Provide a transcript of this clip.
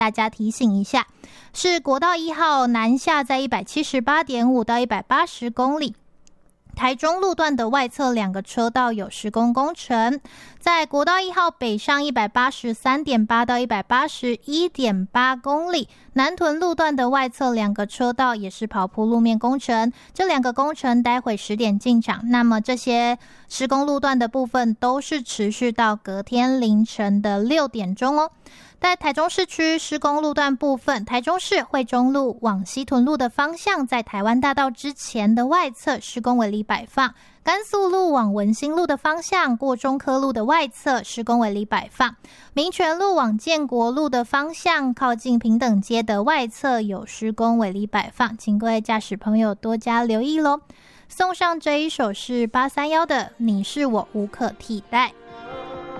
大家提醒一下，是国道1号南下在 178.5 到180公里，台中路段的外侧2个车道有施工工程，在国道1号北上 183.8 到 181.8 公里，南屯路段的外侧2个车道也是刨铺路面工程，这2个工程待会10点进场，那么这些施工路段的部分都是持续到隔天凌晨的6点钟哦。在台中市区施工路段部分，台中市惠中路往西屯路的方向，在台湾大道之前的外侧施工围篱摆放；甘肃路往文心路的方向，过中科路的外侧施工围篱摆放；民权路往建国路的方向，靠近平等街的外侧有施工围篱摆放，请各位驾驶朋友多加留意咯。送上这一首是831的《你是我无可替代》。